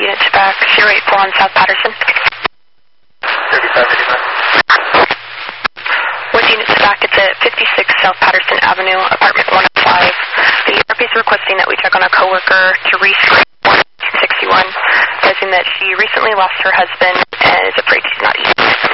units back, 084 on South Patterson. 3589. With units back, it's at 56 South Patterson Avenue, apartment 105. The ERP is requesting that we check on a coworker, Therese 61, advising that she recently lost her husband and is afraid she's not eating.